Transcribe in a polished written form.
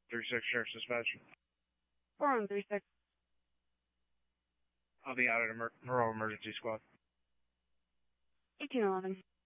36 Sheriff's Dispatch. 4136. I'll be out at Rural Emergency Squad. 1811.